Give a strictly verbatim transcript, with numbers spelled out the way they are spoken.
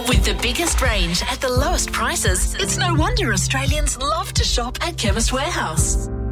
With the biggest range at the lowest prices, it's no wonder Australians love to shop at Chemist Warehouse.